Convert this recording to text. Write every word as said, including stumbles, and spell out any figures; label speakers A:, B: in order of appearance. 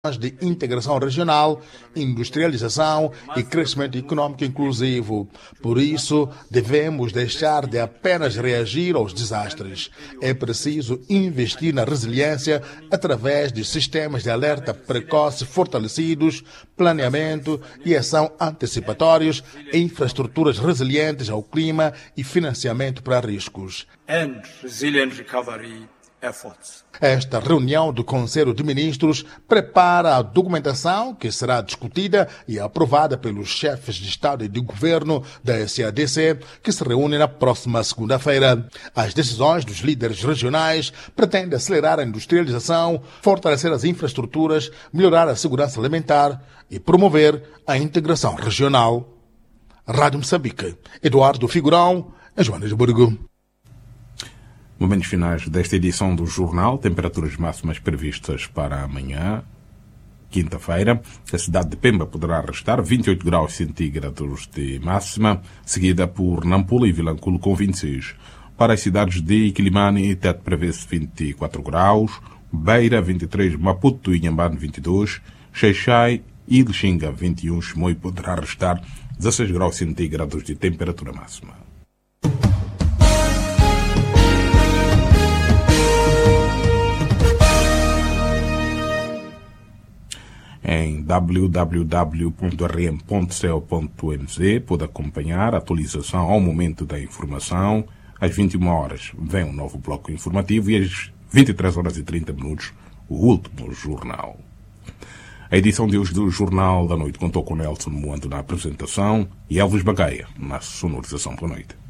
A: de integração regional, industrialização e crescimento econômico inclusivo. Por isso, devemos deixar de apenas reagir aos desastres. É preciso investir na resiliência através de sistemas de alerta precoce fortalecidos, planeamento e ação antecipatórios, infraestruturas resilientes ao clima e financiamento para riscos.
B: And resilient recovery efforts.
A: Esta reunião do Conselho de Ministros prepara a documentação que será discutida e aprovada pelos chefes de Estado e de Governo da S A D C, que se reúne na próxima segunda-feira. As decisões dos líderes regionais pretendem acelerar a industrialização, fortalecer as infraestruturas, melhorar a segurança alimentar e promover a integração regional. Rádio Moçambique, Eduardo Figurão, em Joanesburgo.
C: Momentos finais desta edição do Jornal, temperaturas máximas previstas para amanhã, quinta-feira. A cidade de Pemba poderá registrar vinte e oito graus centígrados de máxima, seguida por Nampula e Vilanculo com vinte e seis. Para as cidades de Quilimane e Tete prevê-se vinte e quatro graus, Beira vinte e três, Maputo e Inhambane vinte e dois, Xai-Xai e Lixinga vinte e um, Chimoio poderá registrar dezasseis graus centígrados de temperatura máxima. Em w w w ponto r m ponto c o ponto m z pode acompanhar a atualização ao momento da informação. Às vinte e uma horas vem um novo bloco informativo e às vinte e três horas e trinta minutos o último jornal. A edição de hoje do Jornal da Noite contou com Nelson Moando na apresentação e Elvis Bagaia na sonorização da noite.